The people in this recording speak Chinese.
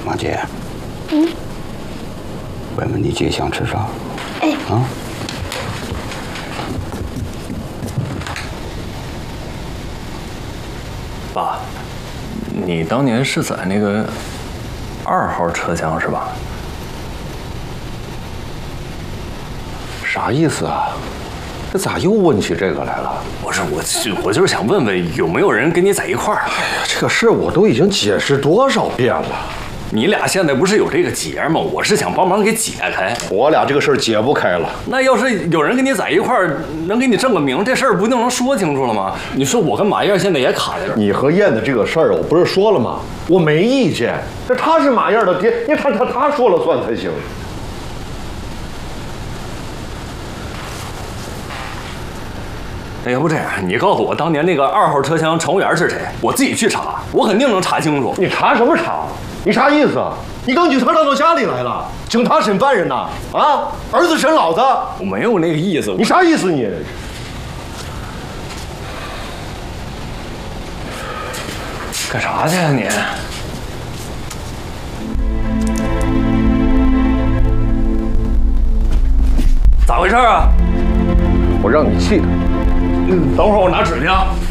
马姐，问问你姐想吃啥？ 哎， 啊？ 爸，你当年是在那个2号车厢是吧？ 啥意思啊？这咋又问起这个来了？ 不是我就是想问问有没有人跟你在一块儿？ 哎呀，这个事我都已经解释多少遍了。 你俩现在不是有这个结吗？我是想帮忙给解开。 我俩这个事儿解不开了。 那要是有人跟你在一块儿，能给你证个名，这事儿不就能说清楚了吗？你说我跟马燕现在也卡在这儿。 你和燕子这个事儿，我不是说了吗？我没意见。这他是马燕的爹，你看他说了算才行。 那要不这样，你告诉我当年那个2号车厢乘务员是谁，我自己去查，我肯定能查清楚。 你查什么查？你啥意思啊？你跟警察拉到家里来了，警察审犯人呐？啊，儿子审老子？ 我没有那个意思。 你啥意思你？ 干啥去啊你？咋回事啊？ 我让你气他。 等会儿我拿纸去啊。